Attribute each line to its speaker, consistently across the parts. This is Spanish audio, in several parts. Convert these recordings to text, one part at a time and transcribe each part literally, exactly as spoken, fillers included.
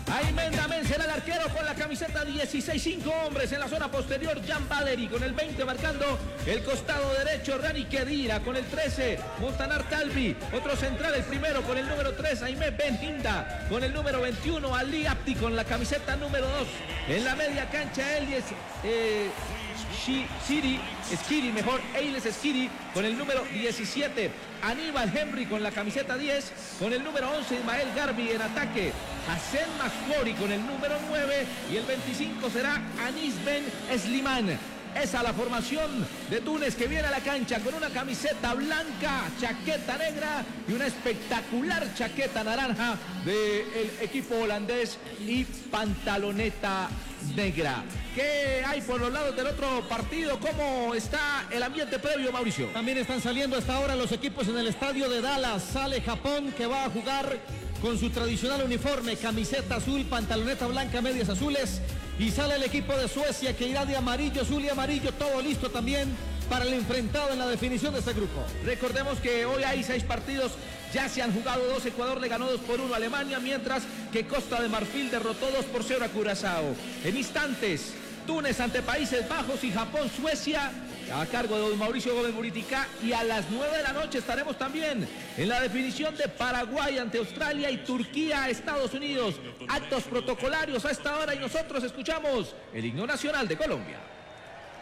Speaker 1: Aymen Damen será el arquero con la camiseta dieciséis, cinco hombres en la zona posterior. Jan Valeri con el veinte marcando el costado derecho. Rani Kedira con el trece. Montanar Talvi, otro central, el primero con el número tres. Aymen Ben Hinda con el número veintiuno. Ali Abdi con la camiseta número dos. En la media cancha, Elias eh, Skiri, Skiri mejor, Eiles Skiri con el número diecisiete. Aníbal Henry con la camiseta diez, con el número once Ismael Garbi en ataque. Hassan Masfori con el número nueve y el veinticinco será Anis Ben Slimán. Esa la formación de Túnez que viene a la cancha con una camiseta blanca, chaqueta negra y una espectacular chaqueta naranja del equipo holandés y pantaloneta negra. ¿Qué hay por los lados del otro partido? ¿Cómo está el ambiente previo, Mauricio?
Speaker 2: También están saliendo hasta ahora los equipos en el estadio de Dallas. Sale Japón, que va a jugar con su tradicional uniforme, camiseta azul, pantaloneta blanca, medias azules. Y sale el equipo de Suecia, que irá de amarillo, azul y amarillo, todo listo también para el enfrentado en la definición de este grupo.
Speaker 1: Recordemos que hoy hay seis partidos, ya se han jugado dos. Ecuador le ganó dos por uno a Alemania, mientras que Costa de Marfil derrotó dos por cero a Curazao. En instantes, Túnez ante Países Bajos y Japón, Suecia, a cargo de don Mauricio Gómez Muritica. Y a las nueve de la noche estaremos también en la definición de Paraguay ante Australia y Turquía a Estados Unidos. Actos protocolarios a esta hora y nosotros escuchamos el himno nacional de Colombia.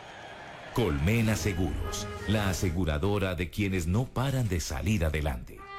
Speaker 3: Colmena Seguros, la aseguradora de quienes no paran de salir adelante.